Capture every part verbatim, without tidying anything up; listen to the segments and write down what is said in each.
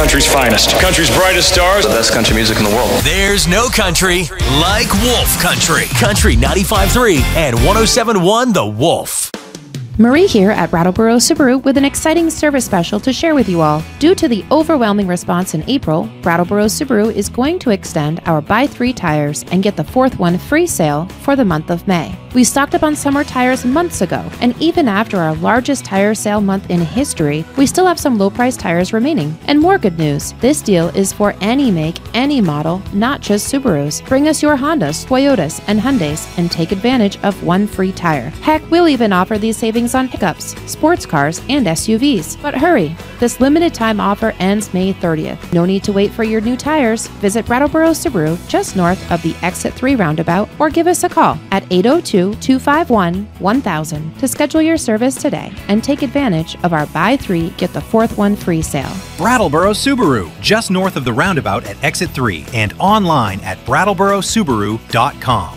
country's finest, country's brightest stars, the best country music in the world. There's no country like Wolf Country. Country ninety-five point three and one oh seven point one The Wolf. Marie here at Brattleboro Subaru with an exciting service special to share with you all. Due to the overwhelming response in April, Brattleboro Subaru is going to extend our buy three tires and get the fourth one free sale for the month of May. We stocked up on summer tires months ago, and even after our largest tire sale month in history, we still have some low-price tires remaining. And more good news, this deal is for any make, any model, not just Subarus. Bring us your Hondas, Toyotas, and Hyundais and take advantage of one free tire. Heck, we'll even offer these savings on pickups, sports cars, and S U Vs. But hurry, this limited time offer ends May thirtieth. No need to wait for your new tires. Visit Brattleboro Subaru just north of the Exit three roundabout or give us a call at eight oh two, two five one, one thousand to schedule your service today and take advantage of our buy three, get the fourth one free sale. Brattleboro Subaru, just north of the roundabout at Exit three and online at brattleboro subaru dot com.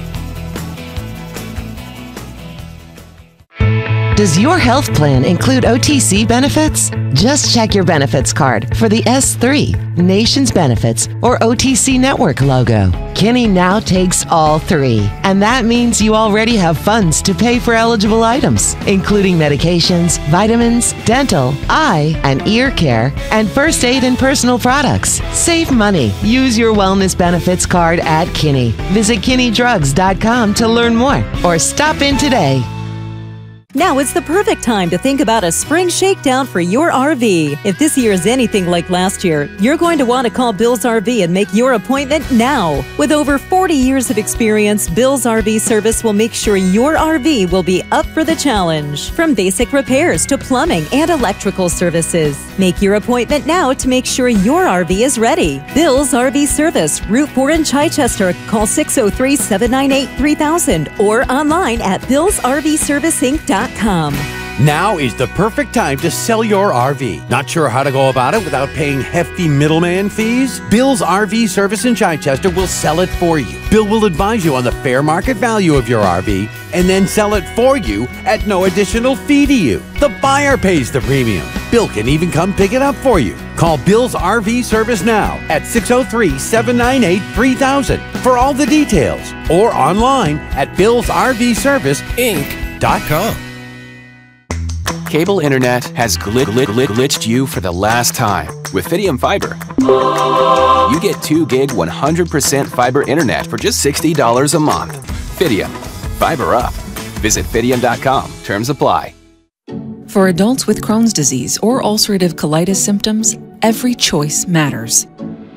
Does your health plan include O T C benefits? Just check your benefits card for the S three, Nations Benefits, or O T C Network logo. Kinney now takes all three, and that means you already have funds to pay for eligible items, including medications, vitamins, dental, eye and ear care, and first aid and personal products. Save money. Use your wellness benefits card at Kinney. Visit kinney drugs dot com to learn more, or stop in today. Now is the perfect time to think about a spring shakedown for your R V. If this year is anything like last year, you're going to want to call Bill's R V and make your appointment now. With over forty years of experience, Bill's R V Service will make sure your R V will be up for the challenge. From basic repairs to plumbing and electrical services. Make your appointment now to make sure your R V is ready. Bill's R V Service, Route four in Chichester. Call six oh three, seven nine eight, three thousand or online at bills r v service inc dot com. Now is the perfect time to sell your R V. Not sure how to go about it without paying hefty middleman fees? Bill's R V Service in Chichester will sell it for you. Bill will advise you on the fair market value of your R V and then sell it for you at no additional fee to you. The buyer pays the premium. Bill can even come pick it up for you. Call Bill's R V Service now at six oh three, seven nine eight, three thousand for all the details or online at bills r v service inc dot com. Cable internet has gl- gl- gl- glitched you for the last time. With Fidium Fiber, you get two gig one hundred percent fiber internet for just sixty dollars a month. Fidium. Fiber up. Visit fidium dot com. Terms apply. For adults with Crohn's disease or ulcerative colitis symptoms, every choice matters.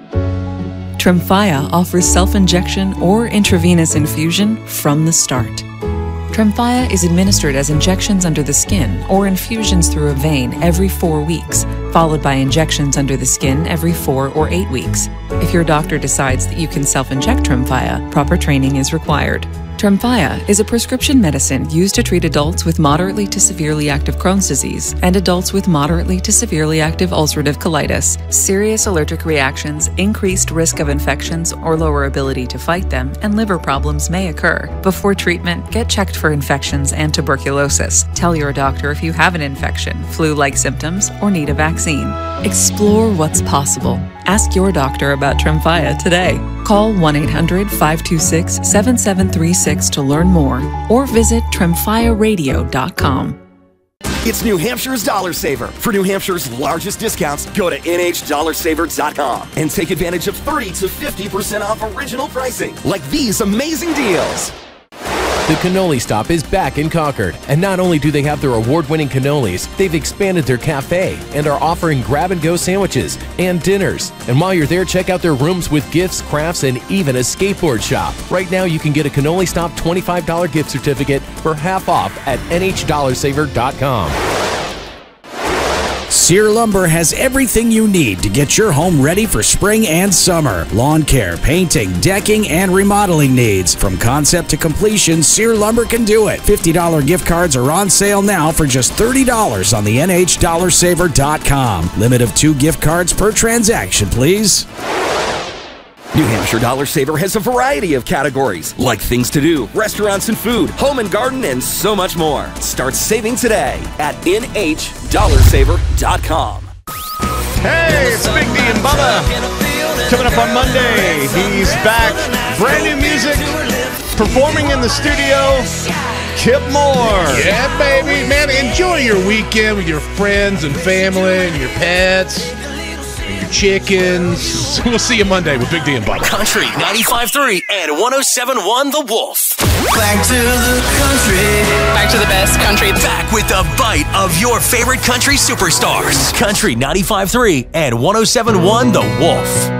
Tremfya offers self-injection or intravenous infusion from the start. Tremfya is administered as injections under the skin or infusions through a vein every four weeks, followed by injections under the skin every four or eight weeks. If your doctor decides that you can self-inject Tremfya, proper training is required. Tremfya is a prescription medicine used to treat adults with moderately to severely active Crohn's disease and adults with moderately to severely active ulcerative colitis. Serious allergic reactions, increased risk of infections or lower ability to fight them, and liver problems may occur. Before treatment, get checked for infections and tuberculosis. Tell your doctor if you have an infection, flu-like symptoms, or need a vaccine. Explore what's possible. Ask your doctor about Tremfya today. Call one eight hundred, five two six, seven seven three six to learn more or visit tremfya radio dot com. It's New Hampshire's Dollar Saver. For New Hampshire's largest discounts, go to N H dollar saver dot com and take advantage of thirty to fifty percent off original pricing, like these amazing deals. The Cannoli Stop is back in Concord, and not only do they have their award-winning cannolis, they've expanded their cafe and are offering grab-and-go sandwiches and dinners. And while you're there, check out their rooms with gifts, crafts, and even a skateboard shop. Right now, you can get a Cannoli Stop twenty-five dollars gift certificate for half off at N H dollar saver dot com. Sear Lumber has everything you need to get your home ready for spring and summer. Lawn care, painting, decking, and remodeling needs. From concept to completion, Sear Lumber can do it. fifty dollars gift cards are on sale now for just thirty dollars on the N H dollar saver dot com. Limit of two gift cards per transaction, please. New Hampshire Dollar Saver has a variety of categories, like things to do, restaurants and food, home and garden, and so much more. Start saving today at N H dollar saver dot com. Hey, it's Big D and Bubba. Coming up on Monday, he's back. Brand new music. Performing in the studio, Kip Moore. Yeah, baby. Man, enjoy your weekend with your friends and family and your pets and your chickens. We'll see you Monday with Big D and Bubba. Country ninety-five point three and one oh seven point one The Wolf. Back to the country. Back to the best country. Back with the bite of your favorite country superstars. Country ninety-five point three and one oh seven point one The Wolf.